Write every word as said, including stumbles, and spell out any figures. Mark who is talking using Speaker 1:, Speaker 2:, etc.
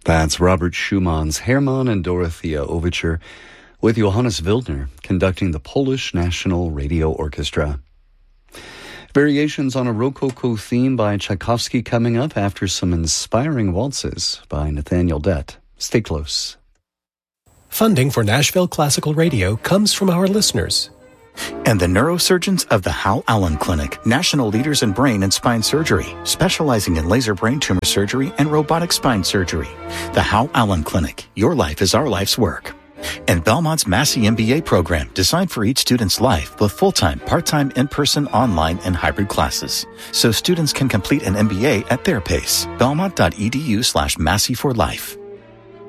Speaker 1: That's Robert Schumann's Hermann and Dorothea Overture with Johannes Wildner conducting the Polish National Radio Orchestra. Variations on a Rococo theme by Tchaikovsky coming up after some inspiring waltzes by Nathaniel Dett. Stay close.
Speaker 2: Funding for Nashville Classical Radio comes from our listeners.
Speaker 3: And the neurosurgeons of the Hal Allen Clinic, national leaders in brain and spine surgery, specializing in laser brain tumor surgery and robotic spine surgery. The Hal Allen Clinic, your life is our life's work. And Belmont's Massey M B A program, designed for each student's life with full-time, part-time, in-person, online, and hybrid classes. So students can complete an M B A at their pace. Belmont.edu slash Massey for life.